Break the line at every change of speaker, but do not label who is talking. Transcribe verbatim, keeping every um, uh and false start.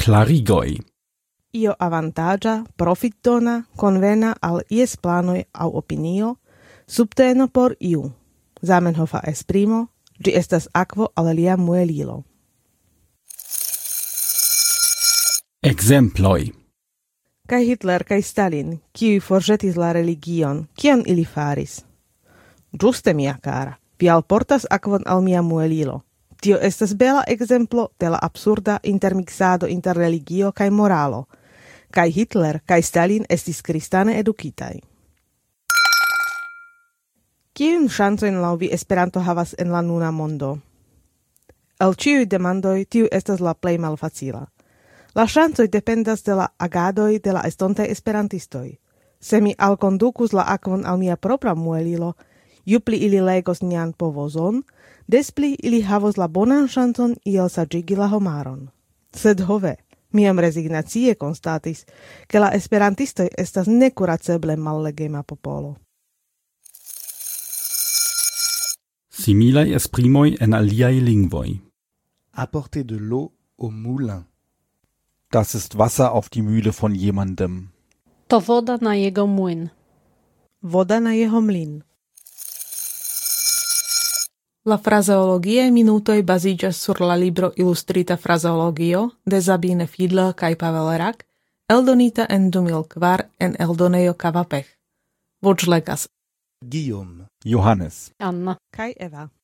Klarigoj.
Io avantaĝa, profitdona, konvena al ies planoj aŭ opinio, subteno por iu. Zamenhofa esprimo, ĝi estas akvo al lia muelilo.
Ekzemploj.
Kaj Hitler kaj Stalin, kiuj forĵetis la religion, kion ili faris? Ĝuste, mia kara, vi alportas akvon al mia muelilo. Tio estas bela ekzemplo de la absurda intermiksado inter religio kaj moralo. Kaj Hitler kaj Stalin estis kristane edukitaj. Kiujn ŝancojn laŭ vi Esperanto havas en la nuna mondo? El ĉiuj demandoj tiu estas la plej malfacila. La ŝancoj dependas de la agadoj de la estontaj esperantistoj. Se mi alkondukus la akvon al mia propra muelilo, ju pli ili legos nian povozon, des pli ili havos la bonan ŝancon iel saĝigi la homaron. Sed ho ve, mi jam rezignacie konstatis, ke la esperantistoj estas nekuraceble mallegema popolo.
Similaj esprimoj en aliaj lingvoj.
Apporter de l'eau au moulin. Das ist Wasser auf die Mühle von jemandem.
To voda na jego młyn.
Voda na jeho mlyn. La frazeologie minutoj baziĝas sur la libro Ilustrita frazeologio de Sabine Fiedler kaj Pavel Rak, eldonita en du mil kvar en eldonejo Kavapech. Voĉlegas
Guillaume,
Johannes.
Anna.
kaj Eva.